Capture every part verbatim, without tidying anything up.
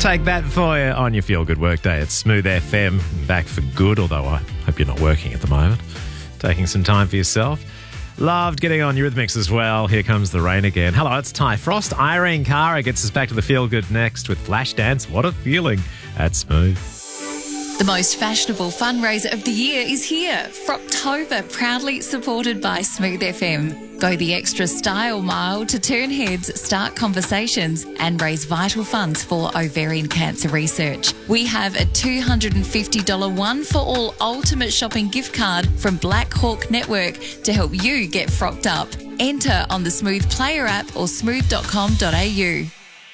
take that for you on your Feel Good Workday. It's Smooth F M, back for good, although I hope you're not working at the moment. Taking some time for yourself. Loved getting on Eurythmics as well. Here comes the rain again. Hello, it's Ty Frost. Irene Cara gets us back to the Feel Good next with Flashdance. What a feeling at Smooth. The most fashionable fundraiser of the year is here. Frocktober, proudly supported by Smooth F M. Go the extra style mile to turn heads, start conversations and raise vital funds for ovarian cancer research. We have a two hundred fifty dollars one-for-all ultimate shopping gift card from Black Hawk Network to help you get frocked up. Enter on the Smooth Player app or smooth dot com dot a u.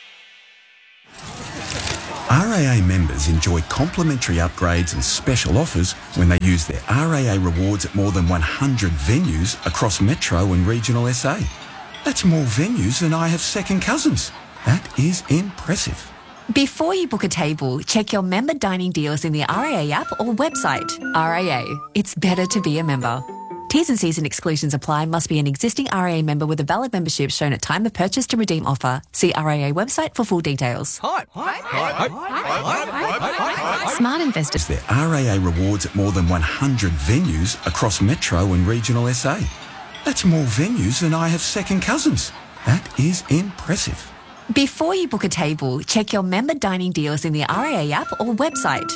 R A A members enjoy complimentary upgrades and special offers when they use their R A A rewards at more than one hundred venues across Metro and regional S A. That's more venues than I have second cousins. That is impressive. Before you book a table, check your member dining deals in the R A A app or website. R A A, it's better to be a member. T's and C's and exclusions apply. Must be an existing R A A member with a valid membership shown at time of purchase to redeem offer. See R A A website for full details. Hi. Hi. Hi. Hi. Smart investors. Their R A A rewards at more than one hundred venues across Metro and regional S A. That's more venues than I have second cousins. That is impressive. Before you book a table, check your member dining deals in the R A A app or website.